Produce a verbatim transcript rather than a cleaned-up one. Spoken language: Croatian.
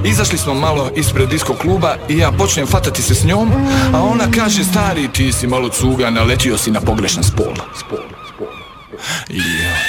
Izašli smo malo ispred disko kluba i ja počnem fatati se s njom, a ona kaže: stari, ti si malo cuga, naletio si na pogrešan spol. Spol, spol. Yeah.